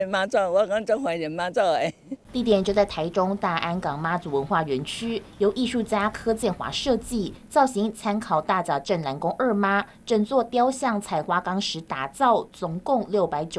妈祖，我讲足怀念妈祖的。 地点就在台中大安港妈祖文化园区，由艺术家柯建华设计，造型参考大甲镇澜宫二妈，整座雕像采花岗石打造，总共690。